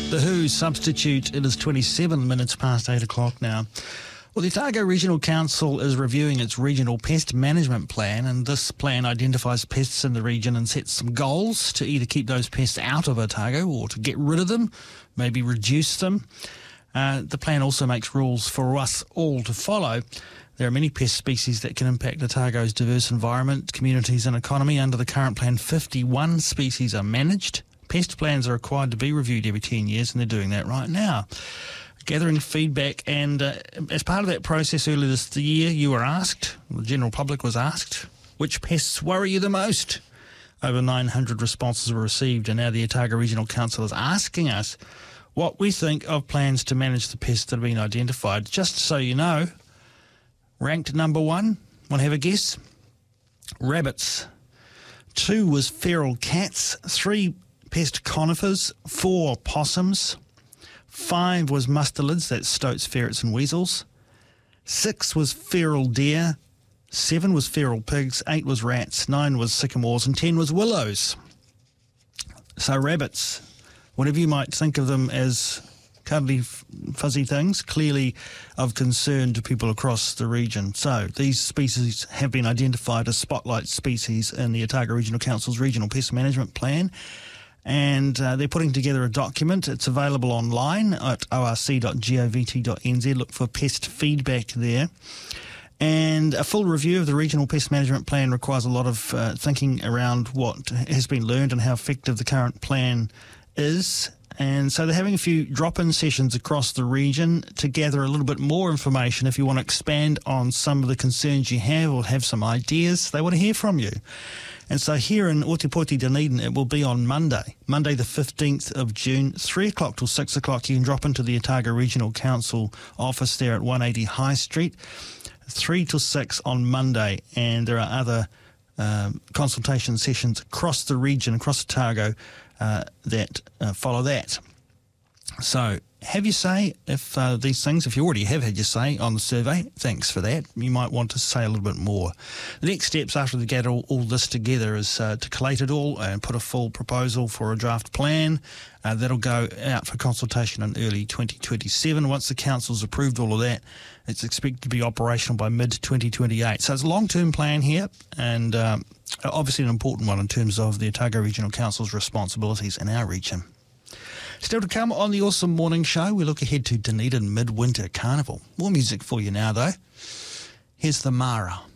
The Who substitute. It is 27 minutes past 8 o'clock now. Well, the Otago Regional Council is reviewing its regional pest management plan, and this plan identifies pests in the region and sets some goals to either keep those pests out of Otago or to get rid of them, maybe reduce them. The plan also makes rules for us all to follow. There are many pest species that can impact Otago's diverse environment, communities and economy. Under the current plan, 51 species are managed. Pest plans are required to be reviewed every 10 years, and they're doing that right now. Gathering feedback, and as part of that process earlier this year, you were asked, the general public was asked, which pests worry you the most? Over 900 responses were received, and now the Otago Regional Council is asking us what we think of plans to manage the pests that have been identified. Just so you know, ranked number 1, want to have a guess? Rabbits. 2 was feral cats. 3 pest conifers. 4 possums. 5 was mustelids, that's stoats, ferrets and weasels. 6 was feral deer. 7 was feral pigs. 8 was rats. 9 was sycamores and 10 was willows. So rabbits, whatever you might think of them as cuddly, fuzzy things, clearly of concern to people across the region. So these species have been identified as spotlight species in the Otago Regional Council's Regional Pest Management Plan, and they're putting together a document. It's available online at orc.govt.nz. Look for pest feedback there. And a full review of the Regional Pest Management Plan requires a lot of thinking around what has been learned and how effective the current plan is. And so they're having a few drop-in sessions across the region to gather a little bit more information. If you want to expand on some of the concerns you have or have some ideas, they want to hear from you. And so here in Ōtepoti, Dunedin, it will be on Monday the 15th of June, 3 o'clock till 6 o'clock. You can drop into the Otago Regional Council office there at 180 High Street, 3 till 6 on Monday. And there are other consultation sessions across the region, across Otago, that follow that. So have your say if these things, if you already have had your say on the survey, thanks for that. You might want to say a little bit more. The next steps after they gather all this together is to collate it all and put a full proposal for a draft plan. That'll go out for consultation in early 2027. Once the council's approved all of that, it's expected to be operational by mid-2028. So it's a long-term plan here, and obviously an important one in terms of the Otago Regional Council's responsibilities in our region. Still to come on the Awesome Morning Show, we look ahead to Dunedin Midwinter Carnival. More music for you now, though. Here's the Mara.